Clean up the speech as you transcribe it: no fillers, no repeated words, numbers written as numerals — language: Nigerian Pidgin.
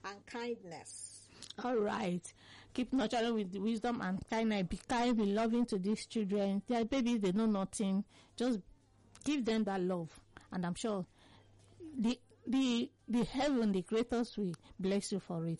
and kindness. All right. Keep nurturing with wisdom and kindness. Be kind, be loving to these children. They are babies, they know nothing. Just give them that love. And I'm sure the heaven, the creators will bless you for it.